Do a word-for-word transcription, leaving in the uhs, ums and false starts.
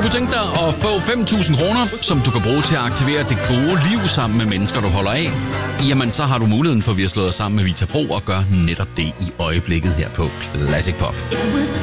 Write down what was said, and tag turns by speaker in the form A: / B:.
A: kunne tænke dig at få fem tusind kroner, som du kan bruge til at aktivere det gode liv sammen med mennesker, du holder af, jamen så har du muligheden for, at vi har slået os sammen med Vita Pro og gør netop det i øjeblikket her på Classic Pop.
B: It was